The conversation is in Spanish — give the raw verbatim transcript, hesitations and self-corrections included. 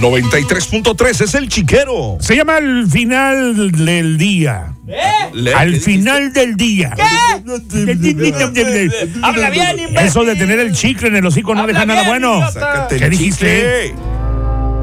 noventa y tres punto tres es el chiquero. Se llama El Final del Día. ¿Eh? Le- Al ¿qué final del día. ¿Qué? Habla bien, imbécil. Eso de tener el chicle en el hocico no Habla deja nada bien, bueno. idiota. Sácate el ¿Qué dijiste? chicle.